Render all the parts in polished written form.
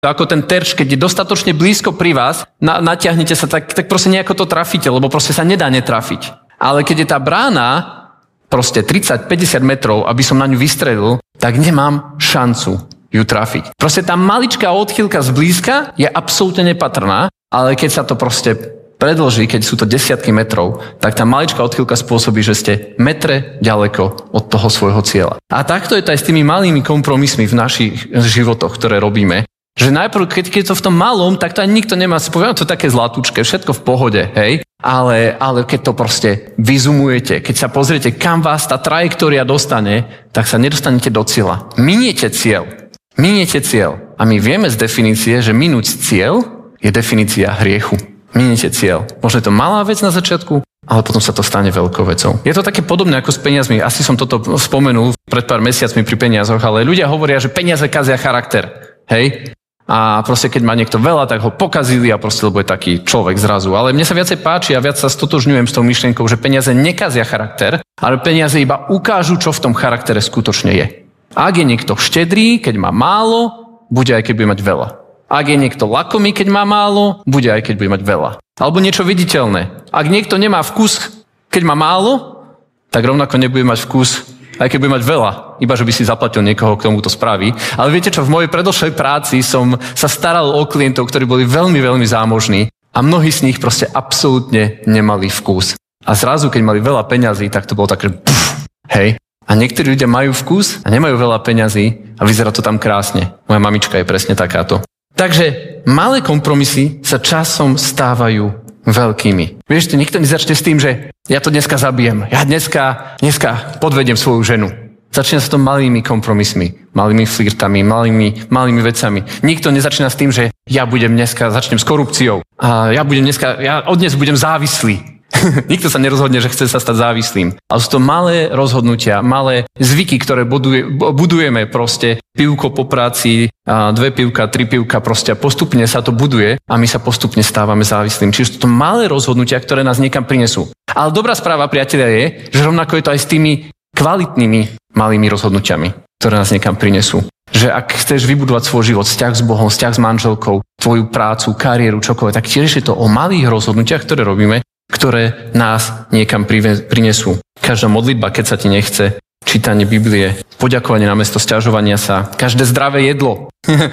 Ako ten terč, keď je dostatočne blízko pri vás, natiahnete sa, tak proste nejako to trafíte, lebo proste sa nedá netrafiť. Ale keď je tá brána proste 30-50 metrov, aby som na ňu vystrelil, tak nemám šancu ju trafiť. Proste tá maličká odchýlka zblízka je absolútne nepatrná, ale keď sa to proste predĺží, keď sú to desiatky metrov, tak tá maličká odchýlka spôsobí, že ste metre ďaleko od toho svojho cieľa. A takto je to aj s tými malými kompromismi v našich životoch, ktoré robíme. Že najprv, keď je to v tom malom, tak to ani nikto nemá si povedať, to je také zlatúčke, všetko v pohode, hej? Ale keď to proste vyzumujete, keď sa pozriete, kam vás tá trajektória dostane, tak sa nedostanete do cieľa. Miniete cieľ. A my vieme z definície, že minúť cieľ je definícia hriechu. Miniete cieľ. Možno je to malá vec na začiatku, ale potom sa to stane veľkou vecou. Je to také podobné ako s peniazmi. Asi som toto spomenul pred pár mesiacmi pri peniazoch, ale ľudia hovoria, že peniaze kazia charakter. Hej? A proste keď má niekto veľa, tak ho pokazili a proste, lebo je taký človek zrazu. Ale mne sa viacej páči a viac sa stotožňujem s tou myšlienkou, že peniaze nekazia charakter, ale peniaze iba ukážu, čo v tom charaktere skutočne je. Ak je niekto štedrý, keď má málo, bude aj keď bude mať veľa. Ak je niekto lakomý, keď má málo, bude aj keď bude mať veľa. Alebo niečo viditeľné. Ak niekto nemá vkus, keď má málo, tak rovnako nebude mať vkus, aj keď bude mať veľa, iba že by si zaplatil niekoho, k tomu to spraví. Ale viete čo, v mojej predošlej práci som sa staral o klientov, ktorí boli veľmi, veľmi zámožní a mnohí z nich proste absolútne nemali vkus. A zrazu, keď mali veľa peňazí, tak to bolo také hej. A niektorí ľudia majú vkus a nemajú veľa peňazí a vyzerá to tam krásne. Moja mamička je presne takáto. Takže malé kompromisy sa časom stávajú veľkými. Vieš, nikto nezačne s tým, že ja to dneska zabijem. Ja dneska podvediem svoju ženu. Začína sa to malými kompromismi, malými flirtami, malými vecami. Nikto nezačína s tým, že ja začnem s korupciou. A ja od dnes budem závislý. Nikto sa nerozhodne, že chce sa stať závislým. Ale sú to malé rozhodnutia, malé zvyky, ktoré budujeme proste. Pivko po práci, 2 pivka, 3 pivka, proste postupne sa to buduje a my sa postupne stávame závislým. Čiže sú to malé rozhodnutia, ktoré nás niekam prinesú. Ale dobrá správa, priatelia, je, že rovnako je to aj s tými kvalitnými malými rozhodnutiami, ktoré nás niekam prinesú. Že ak chceš vybudovať svoj život, vzťah s Bohom, vzťah s manželkou, tvoju prácu, kariéru, čokoľvek, tak tiež je to o malých rozhodnutiach, ktoré robíme, ktoré nás niekam prinesú. Každá modlitba, keď sa ti nechce, čítanie Biblie, poďakovanie namiesto sťažovania sa, každé zdravé jedlo.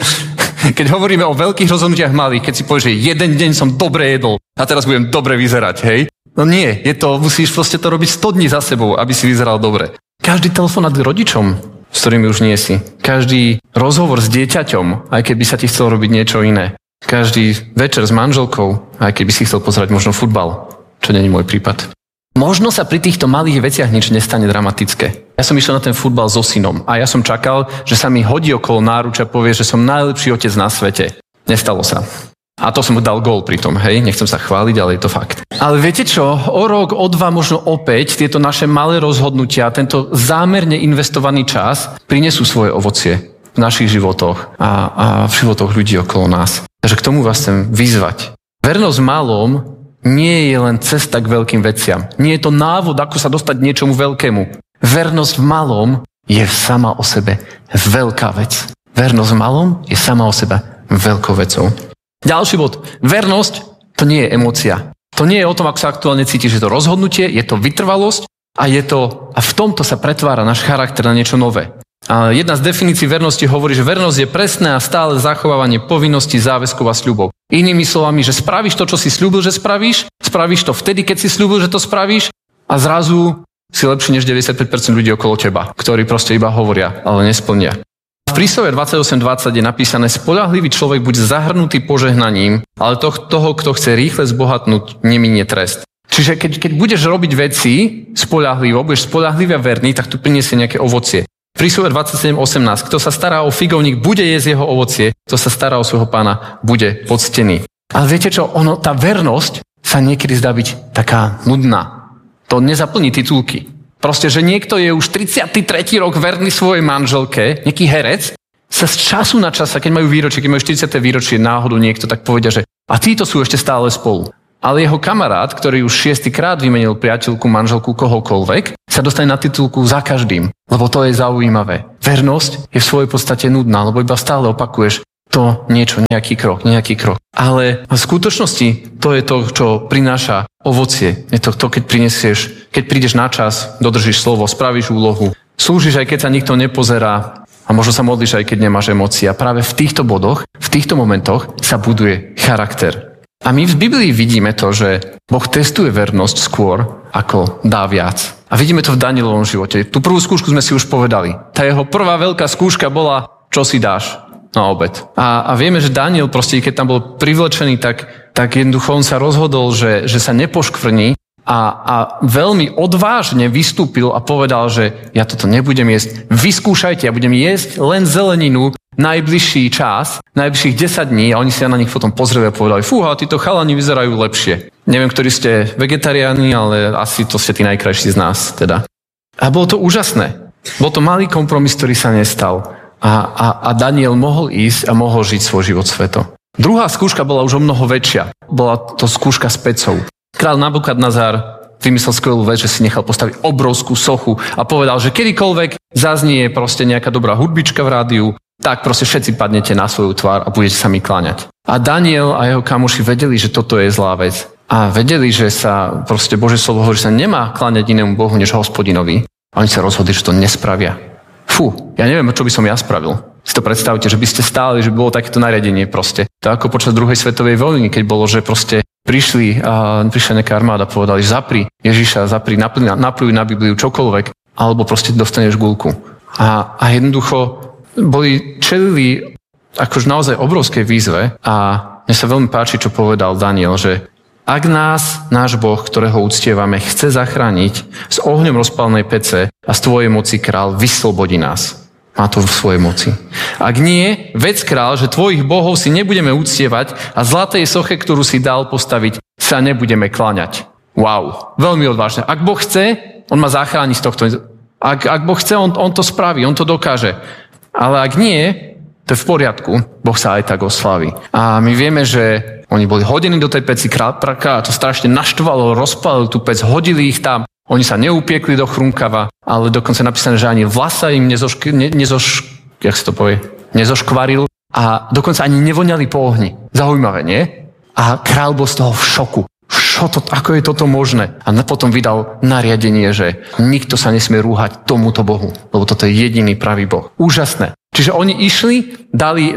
Keď hovoríme o veľkých rozhodnutiach malých, keď si povieš, že jeden deň som dobre jedol a teraz budem dobre vyzerať, hej? No nie, musíš proste to robiť 100 dní za sebou, aby si vyzeral dobre. Každý telefonát k rodičom, s ktorými už nie si. Každý rozhovor s dieťaťom, aj keby sa ti chcel robiť niečo iné. Každý večer s manželkou, aj keby si chcel pozerať možno futbal. Čo nie je môj prípad. Možno sa pri týchto malých veciach nič nestane dramatické. Ja som išiel na ten futbal so synom a ja som čakal, že sa mi hodí okolo náručia a povie, že som najlepší otec na svete. Nestalo sa. A to som mu dal gól pritom, hej, nechcem sa chváliť, ale je to fakt. Ale viete čo, o rok, o 2, možno opäť, tieto naše malé rozhodnutia, tento zámerne investovaný čas prinesú svoje ovocie v našich životoch a v životoch ľudí okolo nás. Takže k tomu vás chcem vyzvať. Vernosť malom nie je len cesta k veľkým veciam. Nie je to návod, ako sa dostať k niečomu veľkému. Vernosť v malom je sama o sebe veľká vec. Vernosť v malom je sama o sebe veľkou vecou. Ďalší bod. Vernosť to nie je emócia. To nie je o tom, ako sa aktuálne cítiš. Je to rozhodnutie, je to vytrvalosť a v tomto sa pretvára náš charakter na niečo nové. A jedna z definícií vernosti hovorí, že vernosť je presné a stále zachovávanie povinností, záväzkov a sľubov. Inými slovami, že spravíš to, čo si sľúbil, že spravíš to vtedy, keď si sľúbil, že to spravíš a zrazu si lepší než 95% ľudí okolo teba, ktorí proste iba hovoria, ale nesplnia. V prísloví 28:20 je napísané: spoľahlivý človek bude zahrnutý požehnaním, ale toho, kto chce rýchle zbohatnúť, neminie trest. Čiže keď budeš robiť veci spoľahlivo, budeš spoľahlivý a verný, tak tu priniesie nejaké ovocie. Prísloví 27:18. Kto sa stará o figovník, bude jesť jeho ovocie. Kto sa stará o svojho pána, bude poctený. Ale viete čo? Tá vernosť sa niekedy zdá byť taká nudná. To nezaplní titulky. Proste, že niekto je už 33. rok verný svojej manželke, nejaký herec, sa z času na čas, keď majú výročie, keď majú 40. výročie náhodou niekto, tak povedia, že a títo sú ešte stále spolu. Ale jeho kamarát, ktorý už 6. krát vymenil priateľku, manželku, kohokoľvek, sa dostane na titulku za každým. Lebo to je zaujímavé. Vernosť je v svojej podstate nudná, lebo iba stále opakuješ, to niečo, nejaký krok. Ale v skutočnosti to je to, čo prináša ovocie. Je to, keď prídeš na čas, dodržíš slovo, spravíš úlohu, slúžiš aj keď sa nikto nepozerá a možno sa modlíš aj keď nemáš emócie. A práve v týchto bodoch, v týchto momentoch sa buduje charakter. A my v Biblii vidíme to, že Boh testuje vernosť skôr, ako dá viac. A vidíme to v Danielovom živote. Tú prvú skúšku sme si už povedali. Tá jeho prvá veľká skúška bola, čo si dáš na obed. A vieme, že Daniel proste, keď tam bol privlečený, tak jednoducho on sa rozhodol, že sa nepoškvrní a veľmi odvážne vystúpil a povedal, že ja toto nebudem jesť. Vyskúšajte, ja budem jesť len zeleninu najbližší čas, najbližších 10 dní a oni si na nich potom pozreli a povedali, fúha, títo chalani vyzerajú lepšie. Neviem, ktorí ste vegetariáni, ale asi to ste tí najkrajší z nás teda. A bolo to úžasné. Bol to malý kompromis, ktorý sa nestal. A Daniel mohol ísť a mohol žiť svoj život sveto. Druhá skúška bola už o mnoho väčšia. Bola to skúška s pecou. Král Nabukadnezar vymyslel skvelú vec, že si nechal postaviť obrovskú sochu a povedal, že kedykoľvek zaznie proste nejaká dobrá hudbička v rádiu, tak proste všetci padnete na svoju tvár a budete sa mi kláňať. A Daniel a jeho kamoši vedeli, že toto je zlá vec. A vedeli, že sa proste Božie slovo hovorí, že sa nemá kláňať inému Bohu než Hospodinovi. A oni sa rozhodli, že to nespravia. Fú, ja neviem, čo by som ja spravil. Si to predstavte, že by ste stáli, že by bolo takéto nariadenie proste. To ako počas druhej svetovej vojny, keď bolo, že proste prišla nejaká armáda a povedali, že zapri Ježiša, napluj na Bibliu čokoľvek, alebo proste dostaneš guľku. A jednoducho čelili akože naozaj obrovskej výzve a mne sa veľmi páči, čo povedal Daniel, že ak nás, náš Boh, ktorého uctievame, chce zachrániť z ohňom rozpálnej pece a z tvojej moci král, vyslobodí nás. Má to v svojej moci. Ak nie, vedz král, že tvojich bohov si nebudeme uctievať a zlatej soche, ktorú si dal postaviť, sa nebudeme kláňať. Wow, veľmi odvážne. Ak Boh chce, on ma zachráni z tohto. Ak Boh chce, on to spraví, on to dokáže. Ale ak nie, to je v poriadku, Boh sa aj tak oslaví. A my vieme, že oni boli hodení do tej peci, král to strašne naštvalo, rozpálil tú pec, hodili ich tam, oni sa neupiekli do chrumkava, ale dokonca napísané, že ani vlasa im nezoškvaril a dokonca ani nevoňali po ohni. Zaujímavé, nie? A král bol z toho v šoku. Ako je toto možné? A potom vydal nariadenie, že nikto sa nesmie rúhať tomuto Bohu, lebo toto je jediný pravý Boh. Úžasné. Čiže oni išli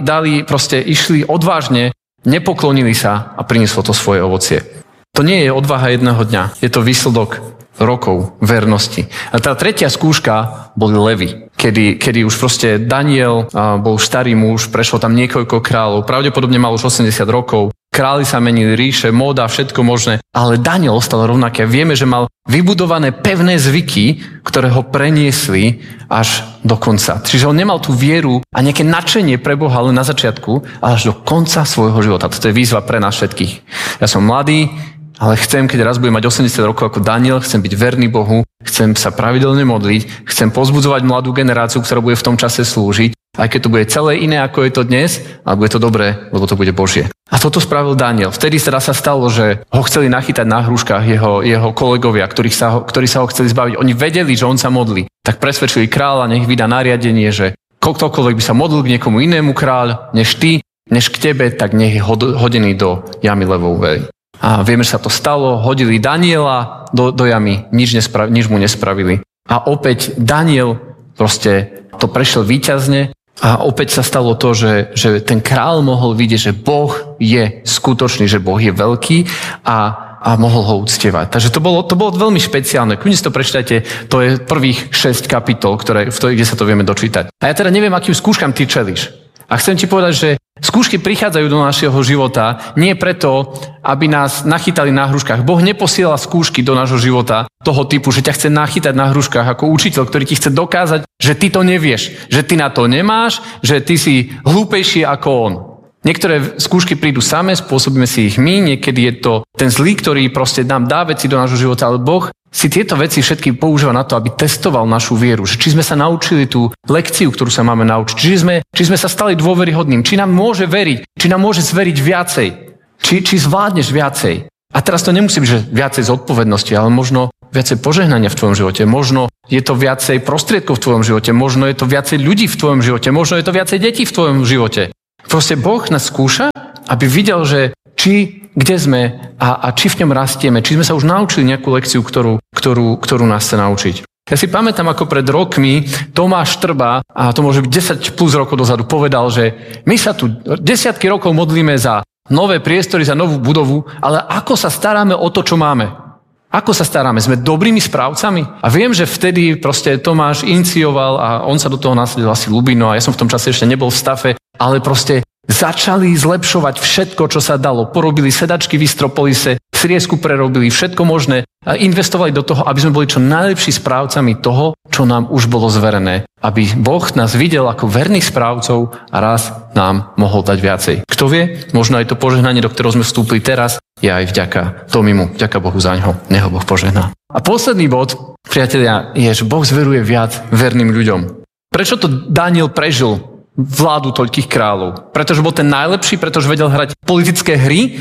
išli odvážne, nepoklonili sa a prinieslo to svoje ovocie. To nie je odvaha jedného dňa, je to výsledok rokov vernosti. A tá tretia skúška boli levy, kedy už proste Daniel bol starý muž, prešlo tam niekoľko kráľov, pravdepodobne mal už 80 rokov, králi sa menili, ríše, móda, všetko možné, ale Daniel ostal rovnaký. Vieme, že mal vybudované pevné zvyky, ktoré ho preniesli až do konca. Čiže on nemal tú vieru a nejaké nadšenie pre Boha len na začiatku, ale až do konca svojho života. Toto je výzva pre nás všetkých. Ja som mladý, ale chcem, keď raz budem mať 80 rokov ako Daniel, chcem byť verný Bohu, chcem sa pravidelne modliť, chcem povzbudzovať mladú generáciu, ktorá bude v tom čase slúžiť, aj keď to bude celé iné, ako je to dnes, ale bude to dobré, lebo to bude Božie. A toto spravil Daniel. Vtedy sa stalo, že ho chceli nachytať na hruškách jeho kolegovia, ktorí sa ho chceli zbaviť. Oni vedeli, že on sa modlí. Tak presvedčili kráľa, nech vydá nariadenie, že ktokoľvek by sa modlil k niekomu inému kráľ, než k tebe, tak nech je hodený do jamy levovej. A vieme, že sa to stalo, hodili Daniela do jamy, nič mu nespravili. A opäť Daniel proste to prešiel víťazne a opäť sa stalo to, že ten král mohol vidieť, že Boh je skutočný, že Boh je veľký a mohol ho uctievať. Takže to bolo veľmi špeciálne. Kľudne si to prečítajte, to je prvých 6 kapitol, kde sa to vieme dočítať. A ja teda neviem, akým skúškam ty čelíš. A chcem ti povedať, že skúšky prichádzajú do našeho života nie preto, aby nás nachytali na hruškách. Boh neposiela skúšky do nášho života toho typu, že ťa chce nachytať na hruškách ako učiteľ, ktorý ti chce dokázať, že ty to nevieš, že ty na to nemáš, že ty si hlúpejší ako on. Niektoré skúšky prídu samé, spôsobíme si ich my, niekedy je to ten zlý, ktorý proste nám dá veci do nášho života, ale Boh si tieto veci všetky používa na to, aby testoval našu vieru. Že či sme sa naučili tú lekciu, ktorú sa máme naučiť. Či sme sa stali dôveryhodným. Či nám môže veriť. Či nám môže zveriť viacej. Či zvládneš viacej. A teraz to nemusí byť, že viacej zodpovednosti, ale možno viacej požehnania v tvojom živote. Možno je to viacej prostriedkov v tvojom živote. Možno je to viacej ľudí v tvojom živote. Možno je to viacej detí v tvojom živote. V Proste Boh nás skúša, aby videl, že kde sme a či v ňom rastieme, či sme sa už naučili nejakú lekciu, ktorú nás chce naučiť. Ja si pamätám, ako pred rokmi Tomáš Trba, a to môže byť 10 plus rokov dozadu, povedal, že my sa tu desiatky rokov modlíme za nové priestory, za novú budovu, ale ako sa staráme o to, čo máme? Ako sa staráme? Sme dobrými správcami? A viem, že vtedy proste Tomáš inicioval a on sa do toho nasadil asi Lubino a ja som v tom čase ešte nebol v stafe, ale proste začali zlepšovať všetko, čo sa dalo. Porobili sedačky v Istropolise, sriesku prerobili, všetko možné. A investovali do toho, aby sme boli čo najlepší správcami toho, čo nám už bolo zverené. Aby Boh nás videl ako verných správcov a raz nám mohol dať viacej. Kto vie, možno aj to požehnanie, do ktorého sme vstúpili teraz, je aj vďaka Tomimu. Vďaka Bohu zaňho. Nech ho Boh požehná. A posledný bod, priatelia, je, že Boh zveruje viac verným ľuďom. Prečo to Daniel prežil vládu toľkých kráľov? Pretože bol ten najlepší, pretože vedel hrať politické hry,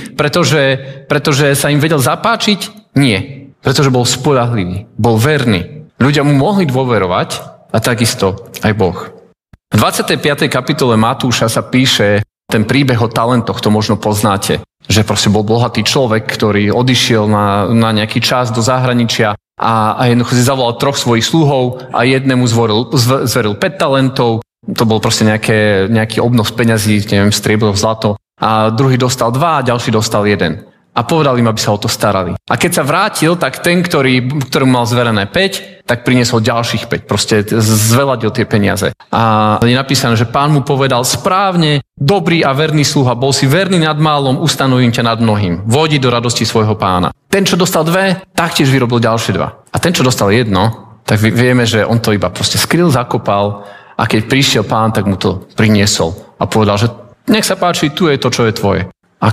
pretože sa im vedel zapáčiť? Nie. Pretože bol spoľahlivý, bol verný. Ľudia mu mohli dôverovať a takisto aj Boh. V 25. kapitole Matúša sa píše ten príbeh o talentoch, to možno poznáte. Že proste bol bohatý človek, ktorý odišiel na nejaký čas do zahraničia a jednoducho si zavolal 3 svojich sluhov a jednému zveril 5 talentov. To bol proste nejaký obnos peňazí, neviem, striebro, zlato. A druhý dostal 2 a ďalší dostal 1. A povedal im, aby sa o to starali. A keď sa vrátil, tak ten, ktorému mal zverené 5, tak priniesol ďalších 5. Proste zveladil tie peniaze. A je napísané, že pán mu povedal správne, dobrý a verný sluha, bol si verný nad málom, ustanovím ťa nad mnohým. Vodi do radosti svojho pána. Ten, čo dostal 2, taktiež vyrobil ďalšie 2. A ten, čo dostal 1, tak vieme, že on to iba proste skryl, zakopal. A keď prišiel pán, tak mu to priniesol a povedal, že nech sa páči, tu je to, čo je tvoje.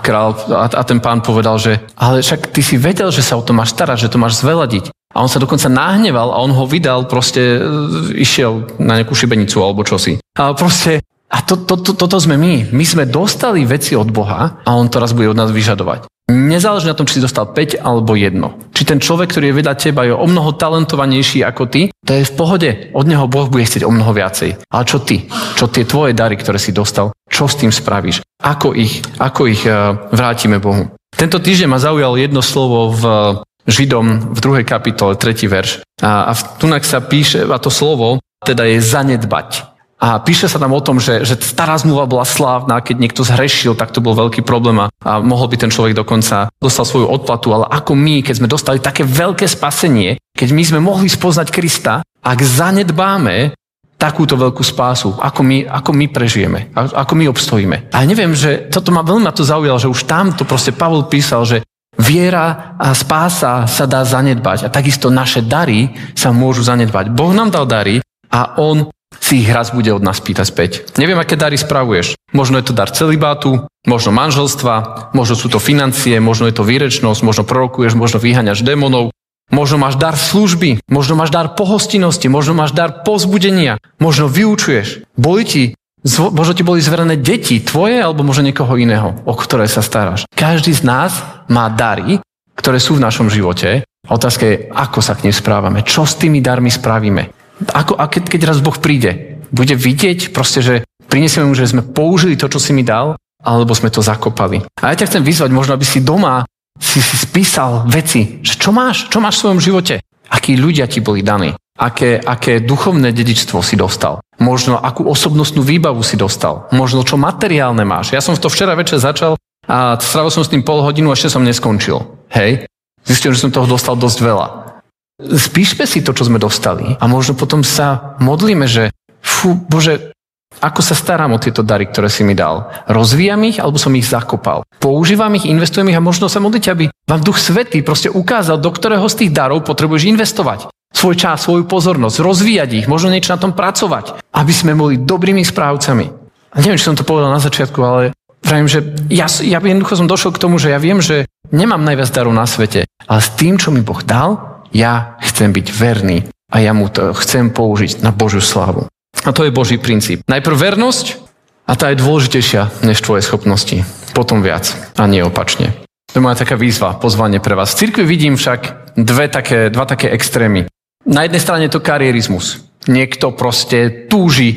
A ten pán povedal, že ale však ty si vedel, že sa o to máš starať, že to máš zveladiť. A on sa dokonca nahneval a on ho vydal, proste išiel na nejakú šibenicu alebo čosi. A proste, toto sme my. My sme dostali veci od Boha a on to raz bude od nás vyžadovať. Nezáleží na tom, či si dostal 5 alebo 1. Či ten človek, ktorý je vedľa teba, je o mnoho talentovanejší ako ty, to je v pohode. Od neho Boh bude chcieť o mnoho viacej. Ale čo ty? Čo tie tvoje dary, ktoré si dostal? Čo s tým spravíš? Ako ich vrátime Bohu? Tento týždeň ma zaujalo jedno slovo v Židom v 2. kapitole, 3. verš. A tunak sa píše, a to slovo teda je zanedbať. A píše sa tam o tom, že stará zmluva bola slávna, keď niekto zhrešil, tak to bol veľký problém a mohol by ten človek dokonca dostal svoju odplatu, ale ako my, keď sme dostali také veľké spasenie, keď my sme mohli spoznať Krista, ak zanedbáme takúto veľkú spásu, ako my prežijeme, ako my obstojíme. A neviem, že toto veľmi ma to zaujalo, že už tam to proste Pavol písal, že viera a spása sa dá zanedbať a takisto naše dary sa môžu zanedbať. Boh nám dal dary a on si ich raz bude od nás pýtať späť. Neviem, aké dary spravuješ. Možno je to dar celibátu, možno manželstva, možno sú to financie, možno je to výrečnosť, možno prorokuješ, možno vyháňaš démonov, možno máš dar služby, možno máš dar pohostinnosti, možno máš dar povzbudenia, možno vyučuješ. Možno ti boli zverené deti tvoje alebo možno niekoho iného, o ktoré sa staráš. Každý z nás má dary, ktoré sú v našom živote. Otázka je, ako sa k nim správame, čo s tými darmi spravíme. Keď raz Boh príde, bude vidieť proste, že prinesieme mu, že sme použili to, čo si mi dal, alebo sme to zakopali. A ja ťa chcem vyzvať, možno aby si doma si spísal veci, že čo máš v svojom živote, akí ľudia ti boli daní, aké duchovné dedičstvo si dostal, možno akú osobnostnú výbavu si dostal, možno čo materiálne máš. Ja som to včera večer začal a strávil som s tým pol hodinu a ešte som neskončil. Hej? Zistil, že som toho dostal dosť veľa. Spíšme si to, čo sme dostali a možno potom sa modlíme, že Bože, ako sa starám o tieto dary, ktoré si mi dal? Rozvíjam ich, alebo som ich zakopal? Používam ich, investujem ich a možno sa modlite, aby vám Duch Svätý proste ukázal, do ktorého z tých darov potrebuješ investovať. Svoj čas, svoju pozornosť, rozvíjať ich, možno niečo na tom pracovať, aby sme boli dobrými správcami. A neviem, či som to povedal na začiatku, ale vravím, že ja jednoducho som došiel k tomu, že ja viem, že nemám najviac darov na svete, ale s tým, čo mi Boh dal, ja chcem byť verný a ja mu to chcem použiť na Božiu slávu. A to je Boží princíp. Najprv vernosť a tá je dôležitejšia než tvoje schopnosti. Potom viac a nie opačne. To je moja taká výzva, pozvanie pre vás. V cirkvi vidím však dva také extrémy. Na jednej strane je to karierizmus. Niekto proste túži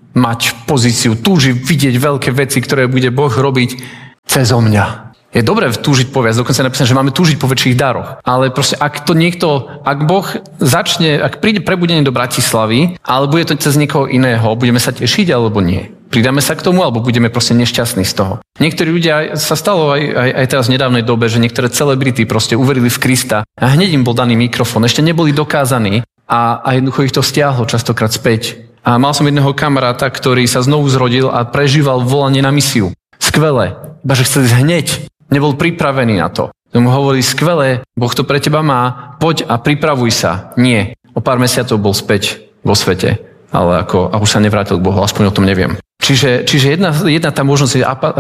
mať pozíciu, túži vidieť veľké veci, ktoré bude Boh robiť cez mňa. Je dobré túžiť po viac, dokonca je napísané, že máme túžiť po väčších daroch. Ale proste, ak Boh začne, ak príde prebudenie do Bratislavy, ale bude to cez niekoho iného, budeme sa tešiť alebo nie? Pridáme sa k tomu, alebo budeme proste nešťastní z toho? Niektorí ľudia, sa stalo aj teraz v nedávnej dobe, že niektoré celebrity proste uverili v Krista a hneď im bol daný mikrofón, ešte neboli dokázaní a jednoducho ich to stiahlo častokrát späť. A mal som jedného kamaráta, ktorý sa znovu zrodil a prežíval volanie na misiu. Skvelé, iba že chcel ísť hneď. Nebol pripravený na to. Mu hovorí, skvelé, Boh to pre teba má, poď a pripravuj sa. Nie. O pár mesiacov bol späť vo svete, ale a už sa nevrátil k Bohu, aspoň o tom neviem. Čiže jedna tá možnosť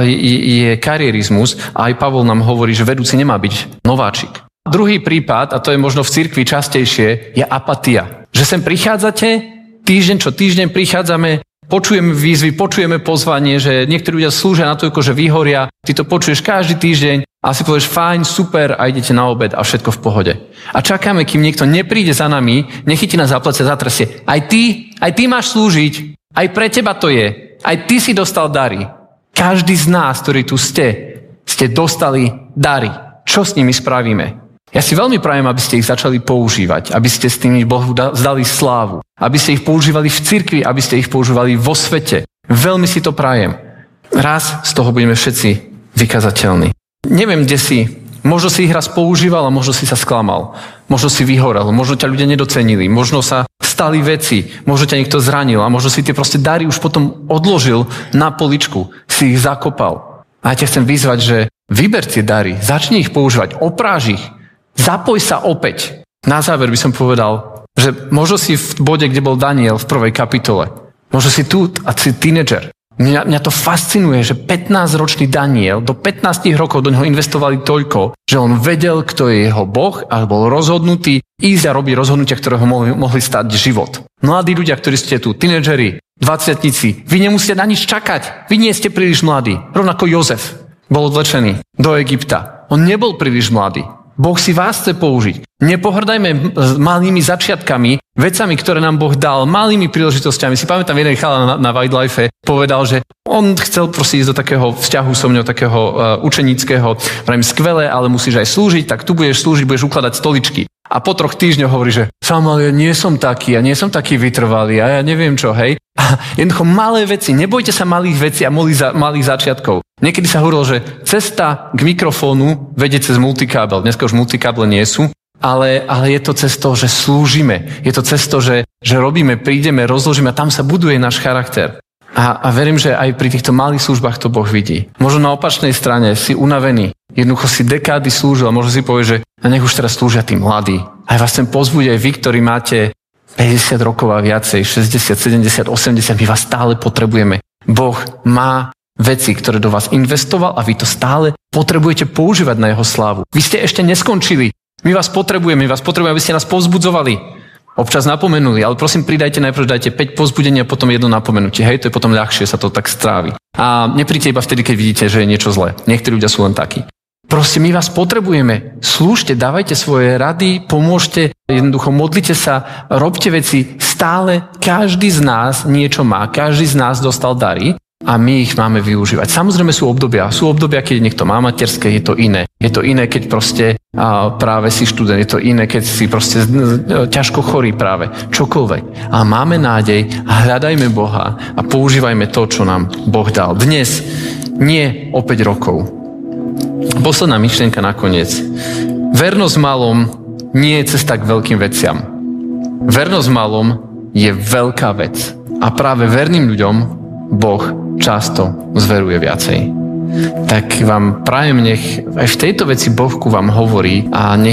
je karierizmus a aj Pavol nám hovorí, že vedúci nemá byť nováčik. Druhý prípad, a to je možno v cirkvi častejšie, je apatia. Že sem prichádzate, týždeň čo týždeň prichádzame, počujeme výzvy, počujeme pozvanie, že niektorí ľudia slúžia na to, že vyhoria. Ty to počuješ každý týždeň a si povieš fajn, super a idete na obed a všetko v pohode. A čakáme, kým niekto nepríde za nami, nechytí nás za plece, zatrasie. Aj ty máš slúžiť, aj pre teba to je. Aj ty si dostal dary. Každý z nás, ktorí tu ste dostali dary. Čo s nimi spravíme? Ja si veľmi prajem, aby ste ich začali používať, aby ste s tými Bohu zdali slávu, aby ste ich používali v cirkvi, aby ste ich používali vo svete. Veľmi si to prajem. Raz z toho budeme všetci vykazateľní. Neviem, kde si. Možno si ich raz používal a možno si sa sklamal. Možno si vyhorel, možno ťa ľudia nedocenili, možno sa stali veci, možno ťa niekto zranil a možno si tie proste dary už potom odložil na poličku, si ich zakopal. A ja ťa chcem vyzvať, že vyber tie dary, začni ich používať, opráž ich. Zapoj sa opäť. Na záver by som povedal, že možno si v bode, kde bol Daniel v 1. kapitole. Možno si tu a si tínedžer. Mňa to fascinuje, že 15-ročný Daniel do 15 rokov do neho investovali toľko, že on vedel, kto je jeho Boh a bol rozhodnutý ísť a robiť rozhodnutia, ktoré ho mohli stať život. Mladí ľudia, ktorí ste tu, tínedžeri, 20-tnici, vy nemusíte na nič čakať. Vy nie ste príliš mladí. Rovnako Jozef bol odvlečený do Egypta. On nebol príliš mladý. Boh si vás chce použiť. Nepohrdajme malými začiatkami, vecami, ktoré nám Boh dal, malými príležitosťami. Si pamätám, jeden chala na Wildlife povedal, že on chcel proste ísť do takého vzťahu so mňou, takého učeníckého. Pravím, skvelé, ale musíš aj slúžiť, tak tu budeš slúžiť, budeš ukladať stoličky. A po 3 týždňoch hovorí, že Samuel, ja nie som taký vytrvalý a ja neviem čo, hej. A jednoducho malé veci, nebojte sa malých vecí a malých začiatkov. Niekedy sa hovorilo, že cesta k mikrofónu vedie cez multikábel. Dneska už multikáble nie sú, ale je to cez to, že slúžime. Je to cez to, že robíme, prídeme, rozložíme a tam sa buduje náš charakter. A verím, že aj pri týchto malých službách to Boh vidí. Možno na opačnej strane si unavený, jednoducho si dekády slúžil a možno si povie, že nech už teraz slúžia tí mladí. A ja vás chcem pozbudiť aj vy, ktorí máte 50 rokov a viacej, 60, 70, 80, my vás stále potrebujeme. Boh má veci, ktoré do vás investoval a vy to stále potrebujete používať na jeho slávu. Vy ste ešte neskončili. My vás potrebujeme, aby ste nás povzbudzovali. Občas napomenuli, ale prosím, dajte 5 povzbudení a potom jedno napomenutie. Hej, to je potom ľahšie, sa to tak strávi. A nepríďte iba vtedy, keď vidíte, že je niečo zlé. Niektorí ľudia sú len takí. Proste my vás potrebujeme. Slúžte, dávajte svoje rady, pomôžte, jednoducho modlite sa, robte veci. Stále každý z nás niečo má, každý z nás dostal dary a my ich máme využívať. Samozrejme sú obdobia, keď niekto má materské, je to iné. Je to iné, keď proste práve si študent, je to iné, keď si proste ťažko chorý práve, čokoľvek. A máme nádej a hľadajme Boha a používajme to, čo nám Boh dal. Dnes, nie o 5 rokov. Posledná myšlienka nakoniec. Vernosť malom nie je cesta k veľkým veciam. Vernosť malom je veľká vec. A práve verným ľuďom Boh často zveruje viacej. Tak vám prajem, nech aj v tejto veci Boh ku vám hovorí a nech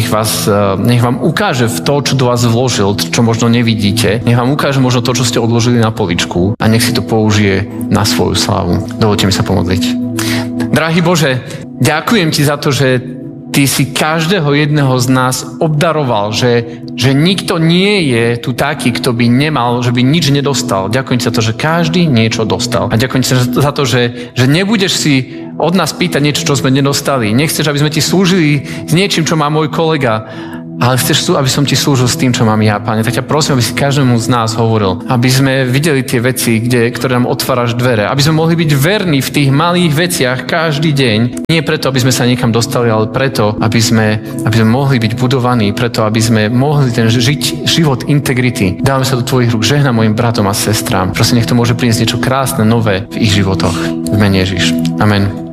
vám ukáže v to, čo do vás vložil, čo možno nevidíte. Nech vám ukáže možno to, čo ste odložili na poličku a nech si to použije na svoju slávu. Dovoľte mi sa pomodliť. Drahý Bože, ďakujem Ti za to, že Ty si každého jedného z nás obdaroval, že nikto nie je tu taký, kto by nemal, že by nič nedostal. Ďakujem Ti za to, že každý niečo dostal. A ďakujem Ti za to, že nebudeš si od nás pýtať niečo, čo sme nedostali. Nechceš, aby sme Ti slúžili s niečím, čo má môj kolega. ale chceš, aby som ti slúžil s tým, čo mám ja, Pane. Tak ťa prosím, aby si každému z nás hovoril, aby sme videli tie veci, ktoré nám otváraš dvere, aby sme mohli byť verní v tých malých veciach každý deň. Nie preto, aby sme sa niekam dostali, ale preto, aby sme mohli byť budovaní, preto, aby sme mohli žiť život integrity. Dávame sa do tvojich rúk, žehnám mojim bratom a sestrám. Prosím, nech to môže priniesť niečo krásne, nové v ich životoch. V mene Ježiš. Amen.